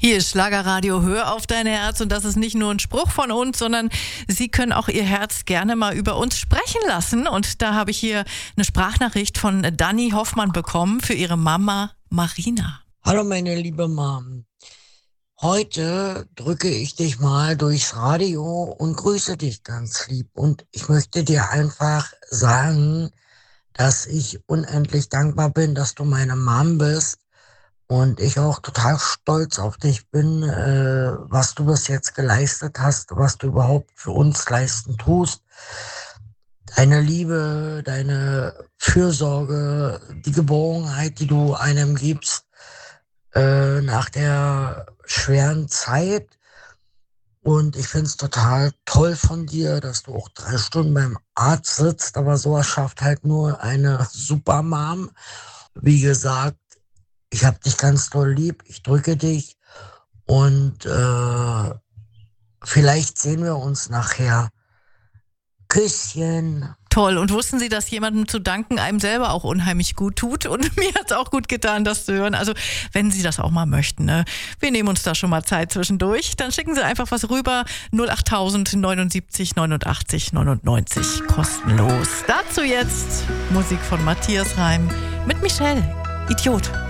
Hier ist Schlagerradio, hör auf dein Herz, und das ist nicht nur ein Spruch von uns, sondern Sie können auch Ihr Herz gerne mal über uns sprechen lassen, und da habe ich hier eine Sprachnachricht von Dani Hoffmann bekommen für ihre Mama Marina. Hallo meine liebe Mom, heute drücke ich dich mal durchs Radio und grüße dich ganz lieb, und ich möchte dir einfach sagen, dass ich unendlich dankbar bin, dass du meine Mom bist. Und ich auch total stolz auf dich bin, was du bis jetzt geleistet hast, was du überhaupt für uns leisten tust. Deine Liebe, deine Fürsorge, die Geborgenheit, die du einem gibst, nach der schweren Zeit. Und ich finde es total toll von dir, dass du auch 3 Stunden beim Arzt sitzt, aber sowas schafft halt nur eine Supermom. Wie gesagt, ich hab dich ganz doll lieb, ich drücke dich, und vielleicht sehen wir uns nachher. Küsschen. Toll. Und wussten Sie, dass jemandem zu danken einem selber auch unheimlich gut tut? Und mir hat es auch gut getan, das zu hören. Also wenn Sie das auch mal möchten, ne? Wir nehmen uns da schon mal Zeit zwischendurch. Dann schicken Sie einfach was rüber. 08000 79 89 99. Kostenlos. Dazu jetzt Musik von Matthias Reim mit Michelle. Idiot.